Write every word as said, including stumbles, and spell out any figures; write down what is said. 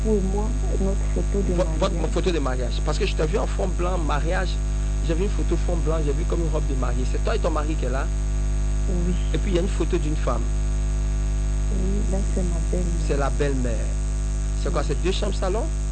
époux et moi, notre photo de Votre, mariage. votre photo de mariage. Parce que je t'ai vu en fond blanc, mariage. J'ai vu une photo fond blanc, j'ai vu comme une robe de mariée. C'est toi et ton mari qui est là. Oui. Et puis il y a une photo d'une femme. Oui, là c'est ma belle-mère. C'est la belle-mère. C'est quoi, c'est deux chambres salon?